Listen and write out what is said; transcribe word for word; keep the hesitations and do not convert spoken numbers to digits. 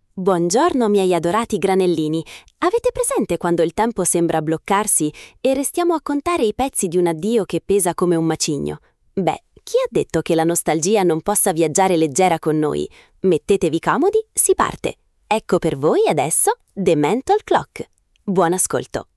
Buongiorno miei adorati granellini. Avete presente quando il tempo sembra bloccarsi e restiamo a contare i pezzi di un addio che pesa come un macigno? Beh, chi ha detto che la nostalgia non possa viaggiare leggera con noi? Mettetevi comodi, si parte. Ecco per voi adesso The Mental Clock. Buon ascolto.